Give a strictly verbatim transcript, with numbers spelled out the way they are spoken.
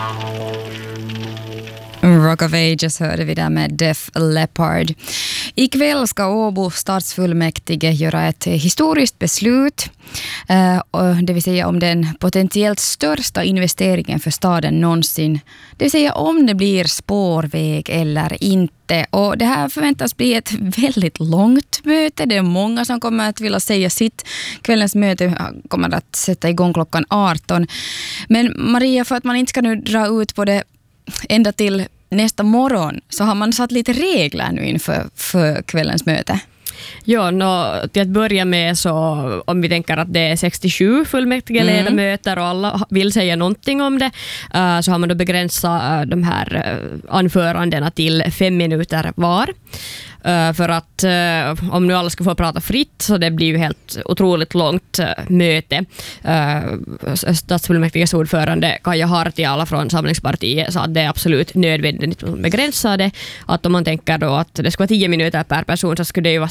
Rock of Ages hörde vi där med Def Leppard. Ikväll ska Åbo stadsfullmäktige göra ett historiskt beslut, det vill säga om den potentiellt största investeringen för staden någonsin. Det vill säga om det blir spårväg eller inte. Och det här förväntas bli ett väldigt långt möte. Det är många som kommer att vilja säga sitt. Kvällens möte kommer att sätta igång klockan arton. Men Maria, för att man inte ska nu dra ut på det ända till nästa morgon, så har man satt lite regler nu inför för kvällens möte. Ja, no, till att börja med så om vi tänker att det är sextiosju fullmäktige ledamöter och alla vill säga någonting om det, uh, så har man då begränsat uh, de här uh, anförandena till fem minuter var. Uh, för att uh, om nu alla ska få prata fritt, så det blir ju helt otroligt långt uh, möte. Uh, Stadsfullmäktiges ordförande Kaja Hartiala från Samlingspartiet sa att det är absolut nödvändigt att begränsa det. Att om man tänker då att det ska vara tio minuter per person, så skulle det ju vara